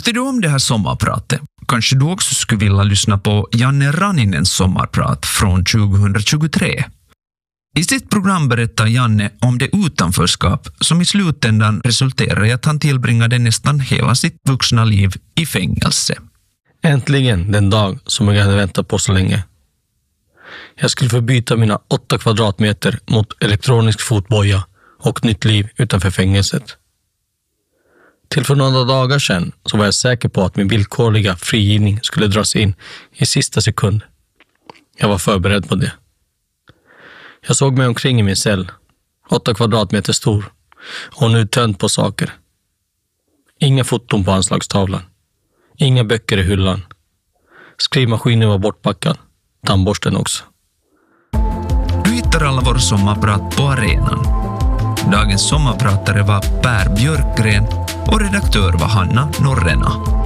Tyckte du om det här sommarpratet? Kanske du också skulle vilja lyssna på Janne Raninens sommarprat från 2023. I sitt program berättar Janne om det utanförskap som i slutändan resulterar i att han tillbringade nästan hela sitt vuxna liv i fängelse. Äntligen den dag som jag hade väntat på så länge. Jag skulle få byta mina 8 kvadratmeter mot elektronisk fotboja och nytt liv utanför fängelset. Till för några dagar sedan så var jag säker på att min villkorliga frigivning skulle dras in i sista sekund. Jag var förberedd på det. Jag såg mig omkring i min cell, 8 kvadratmeter stor och nu tönt på saker. Inga foton på anslagstavlan, inga böcker i hyllan. Skrivmaskinen var bortpackad, tandborsten också. Du hittar alla våra sommarprat på arenan. Dagens sommarpratare var Per Björkgren och redaktör var Hanna Norrena.